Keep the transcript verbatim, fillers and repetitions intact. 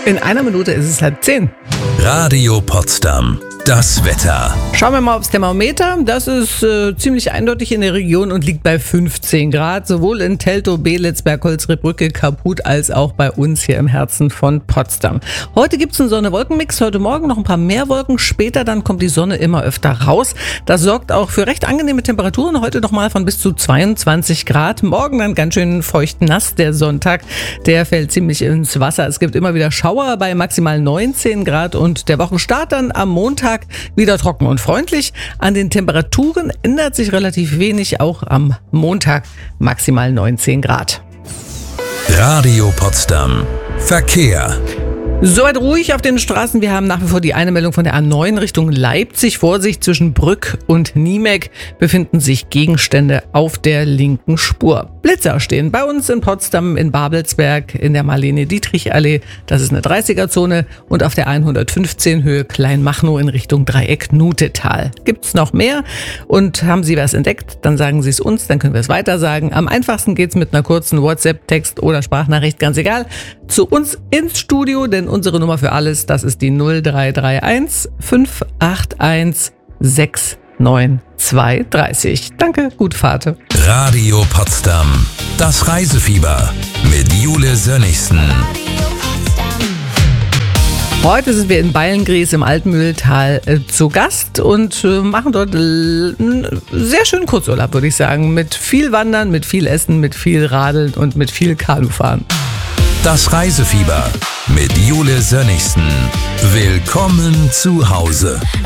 In einer Minute ist es halb zehn. Radio Potsdam. Das Wetter. Schauen wir mal aufs Thermometer. Das ist äh, ziemlich eindeutig in der Region und liegt bei fünfzehn Grad, sowohl in Teltow, Belitz, Bergholz-Rehbrücke, Kaput als auch bei uns hier im Herzen von Potsdam. Heute gibt es einen Sonne-Wolken-Mix, heute Morgen noch ein paar mehr Wolken, später dann kommt die Sonne immer öfter raus. Das sorgt auch für recht angenehme Temperaturen, heute nochmal von bis zu zweiundzwanzig Grad. Morgen dann ganz schön feucht nass, der Sonntag, der fällt ziemlich ins Wasser. Es gibt immer wieder Schauer bei maximal neunzehn Grad und der Wochenstart dann am Montag wieder trocken und freundlich. An den Temperaturen ändert sich relativ wenig, auch am Montag maximal neunzehn Grad. Radio Potsdam. Verkehr. Soweit ruhig auf den Straßen. Wir haben nach wie vor die Eilmeldung von der A neun Richtung Leipzig. Vorsicht, zwischen Brück und Niemek befinden sich Gegenstände auf der linken Spur. Blitzer stehen bei uns in Potsdam, in Babelsberg, in der Marlene-Dietrich-Allee. Das ist eine dreißiger-Zone. Und auf der hundertfünfzehn Höhe Kleinmachnow in Richtung Dreieck Nutetal. Gibt's noch mehr? Und haben Sie was entdeckt? Dann sagen Sie es uns, dann können wir es weiter sagen. Am einfachsten geht's mit einer kurzen WhatsApp, Text oder Sprachnachricht, ganz egal, zu uns ins Studio, denn unsere Nummer für alles, das ist die null drei drei eins fünf acht eins sechs neun zwei drei null. Danke, gute Fahrt. Radio Potsdam. Das Reisefieber mit Jule Sönnigsen. Heute sind wir in Beilngries im Altmühltal äh, zu Gast und äh, machen dort einen sehr schönen Kurzurlaub, würde ich sagen. Mit viel Wandern, mit viel Essen, mit viel Radeln und mit viel Kanufahren. Das Reisefieber mit Jule Sönnigsen. Willkommen zu Hause.